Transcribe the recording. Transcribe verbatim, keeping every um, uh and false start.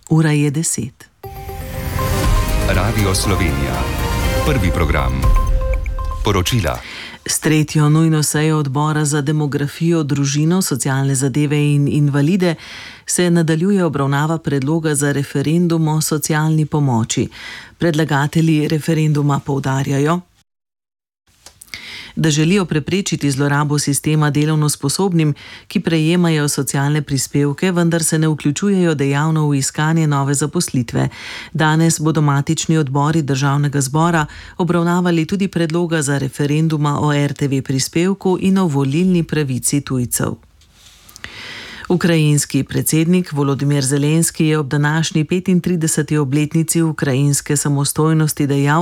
Ura je deset. Radio Slovenija. Prvi program. Poročila. S tretjo nujno sejo odbora za demografijo, družino, socialne zadeve in invalide se nadaljuje obravnava predloga za referendum o socialni pomoči. Predlagatelji referenduma poudarjajo, da želijo preprečiti zlorabo sistema delovno sposobnim, ki prejemajo socialne prispevke, vendar se ne vključujejo dejavno v iskanje nove zaposlitve. Danes bodo matični odbori Državnega zbora obravnavali tudi predloga za referenduma o er te ve prispevku in o volilni pravici tujcev. Ukrajinski predsednik Volodimir Zelenski je ob današnji petintrideseti obletnici ukrajinske samostojnosti dejal,